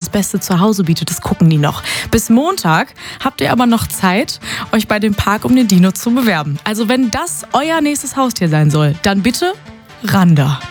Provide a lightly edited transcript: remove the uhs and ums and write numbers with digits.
beste Zuhause bietet, das gucken die noch. Bis Montag habt ihr aber noch Zeit, euch bei dem Park um den Dino zu bewerben. Also wenn das euer nächstes Haustier sein soll, dann bitte ran da.